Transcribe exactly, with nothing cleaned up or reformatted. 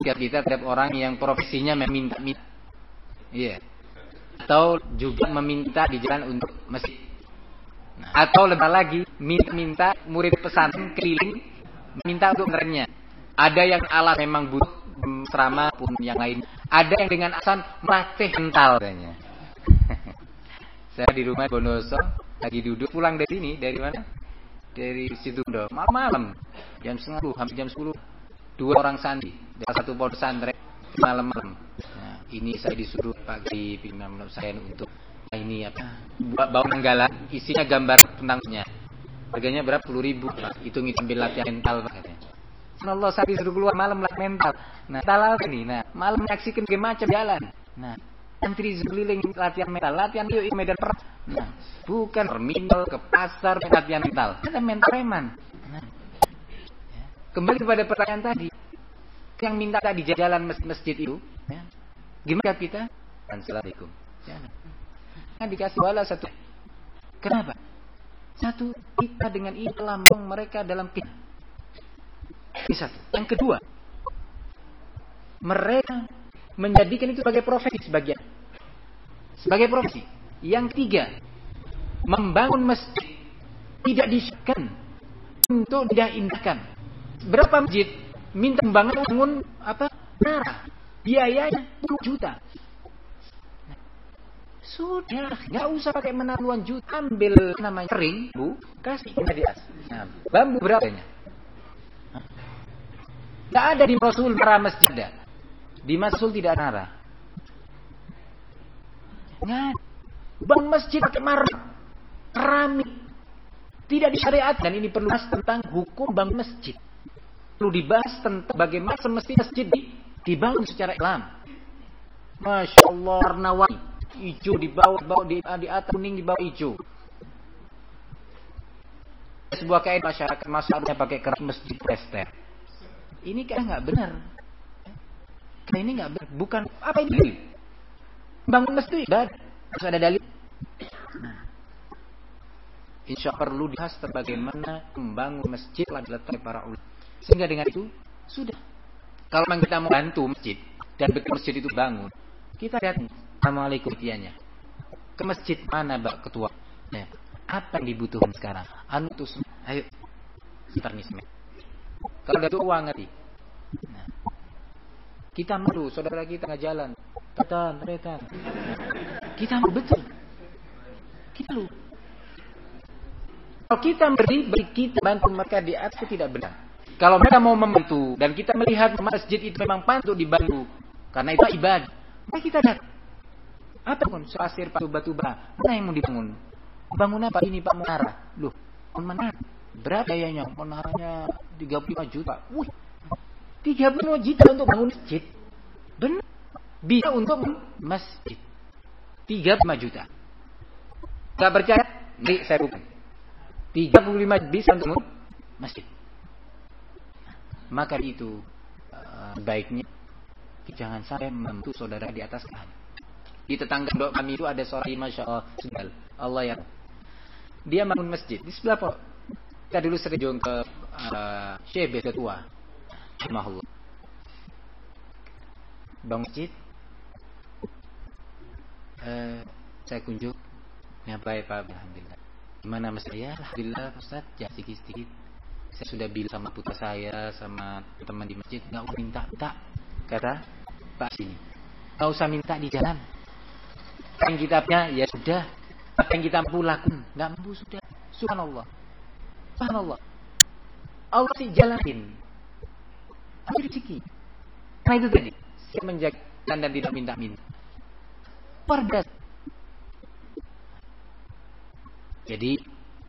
sikap kita terhadap orang yang profesinya meminta-minta. Iya. Atau juga meminta di jalan untuk masjid. Nah, atau lebih lagi minta murid pesantren keliling minta untuk ngerennya. Ada yang alat memang butuh serama pun yang lain. Ada yang dengan alasan melatih mental katanya. Saya di rumah Bonoso lagi duduk pulang dari sini, dari mana? Dari situ udah malam-malam jam sepuluh hampir jam sepuluh dua orang santri dari satu pondok pesantren malam-malam. Nah, ini saya disuruh Pak Giri Imam saya untuk ini apa? Bawa nanggalan isinya gambar tentangnya. Harganya berapa? sepuluh ribu Pak. Hitung ambil latihan mental Pak katanya. Allah saya disuruh keluar malam latihan mental. Nah, mental ini. Nah, malam menyaksikan berbagai macam jalan. Nah, santri sekeliling latihan mental, latihan yuk medan perang. Nah, bukan terminal ke pasar latihan mental. Ada mental preman. Nah, ya. Kembali kepada pertanyaan tadi, yang minta tadi jalan masjid itu, ya. Gimana kita? Assalamualaikum. Ya. Nah, dikasih bala satu. Kenapa? Satu, kita dengan itu lambang mereka dalam kita. Ini satu. Yang kedua, mereka menjadikan itu sebagai profesi sebagian. Sebagai profesi. Yang ketiga, membangun masjid tidak disyaratkan untuk tidak indahkan. Berapa masjid minta membangun bangun apa? Menara. Biayanya puluh juta. Nah, sudah, nggak usah pakai menara puluhan juta. Ambil namanya kering, bu, kasih di atas. Nah, bambu berapanya? Nggak ada di Rasul menara masjid ada. Di Rasul tidak ada menara. Nggak. Bang masjid pakai marmer, keramik, tidak disyariatkan. Ini perlu bahas tentang hukum bang masjid. Perlu dibahas tentang bagaimana semestinya masjid dibangun secara Islam. Masya Allah, warna-warni, hijau di bawah, bawah di, di atas kuning di bawah hijau. Sebuah kaidah masyarakat masyarakat pakai keramik masjid plester. Ini kan nggak benar. Nah, ini nggak benar. Bukan apa ini? Bangun masjid ibadah. Harus ada dalil. Nah, insya Allah perlu dibahas tentang bagaimana membangun masjid telah diletakkan para ulama. Sehingga dengan itu sudah. Kalau memang kita mau bantu masjid dan betul masjid itu bangun, kita lihat Assalamualaikum tianya. Ke masjid mana Mbak Ketua? Ya. Apa yang dibutuhkan sekarang? Anu tuh, ayo sebentar nih. Kalau ada uang ngerti. Nah, kita malu saudara kita nggak jalan. Retan, retan. Kita mau betul. Kita lu. Kalau kita beri, beri kita bantu mereka di atas itu tidak benar. Kalau mereka mau membantu dan kita melihat masjid itu memang pantas dibantu karena itu ibadah, maka kita datang. Apa pun pasir, batu bara, mana yang mau dibangun? Bangun apa ini Pak menara? Loh, menara. Berapa biayanya? Menaranya tiga puluh lima juta. Wih, tiga puluh lima juta untuk bangun masjid. Benar. Bisa untuk masjid. tiga puluh lima juta. Enggak percaya? Nih saya bukan. tiga puluh lima bisa untuk masjid. Maka itu uh, baiknya jangan sampai membantu saudara di atas kami. Di tetangga dok kami itu ada seorang masya Allah, Allah ya. Dia bangun masjid di sebelah pok. Kita dulu sering jong ke uh, Syekh Ketua, rahimahullah. Bangun masjid. Uh, saya kunjung. Ya baik Pak, alhamdulillah. Gimana mas saya? Alhamdulillah Ustaz, ya sedikit-sedikit. Saya sudah bilang sama putra saya, sama teman di masjid, nggak usah minta, tak kata Pak sini, nggak usah minta di jalan. Apa yang kita punya, ya sudah. Apa yang kita mampu lakukan, nggak mampu sudah. Subhanallah, Subhanallah. Allah sih jalanin. Ambil rezeki. Nah itu tadi, saya menjaga dan tidak minta-minta. Perdas. Jadi